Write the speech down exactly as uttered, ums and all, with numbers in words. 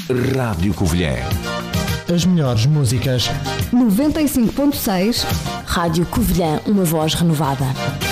Rádio Covilhã. As melhores músicas. noventa e cinco ponto seis Rádio Covilhã, uma voz renovada.